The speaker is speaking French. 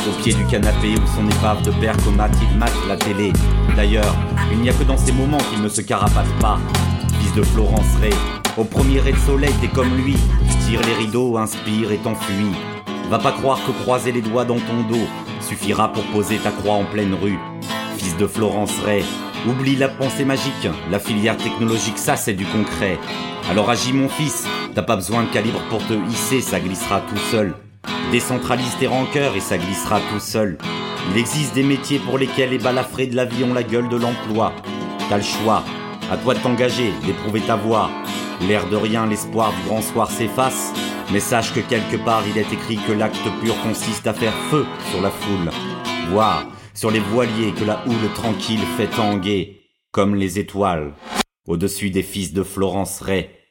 Au pied du canapé ou son épave de bergomate, il mate la télé. D'ailleurs, il n'y a que dans ces moments qu'il ne se carapate pas. Fils de Florence Ray, au premier ray de soleil t'es comme lui. Tire les rideaux, inspire et t'enfuis. Va pas croire que croiser les doigts dans ton dos suffira pour poser ta croix en pleine rue. Fils de Florence Ray, oublie la pensée magique, la filière technologique, ça c'est du concret. Alors agis mon fils, t'as pas besoin de calibre pour te hisser, ça glissera tout seul. Décentralise tes rancœurs et ça glissera tout seul. Il existe des métiers pour lesquels les balafrés de la vie ont la gueule de l'emploi. T'as le choix, à toi de t'engager, d'éprouver ta voix. L'air de rien, l'espoir du grand soir s'efface. Mais sache que quelque part il est écrit que l'acte pur consiste à faire feu sur la foule. Voir sur les voiliers que la houle tranquille fait tanguer, comme les étoiles, au-dessus des fils de Florence Ray.